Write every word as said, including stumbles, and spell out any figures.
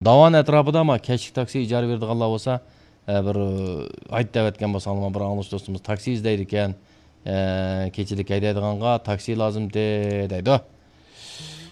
Даван әтрапыда ма кешік такси ижара бердік алла болса, бір айт деп әткен болса, бір аңлыш достымыз такси іздейді екен, кечілік әйдейдіғанға такси лазым де дейді.